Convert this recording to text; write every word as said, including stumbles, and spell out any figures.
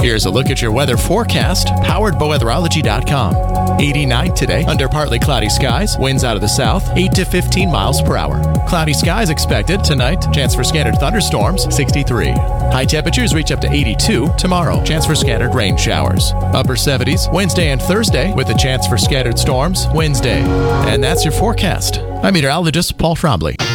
Here's a look at your weather forecast, powered by weatherology dot com. eighty-nine today, under partly cloudy skies, winds out of the south, eight to fifteen miles per hour. Cloudy skies expected tonight, chance for scattered thunderstorms, sixty-three. High temperatures reach up to eighty-two tomorrow, chance for scattered rain showers. Upper seventies Wednesday and Thursday, with a chance for scattered storms Wednesday. And that's your forecast. I'm meteorologist Paul Trombley.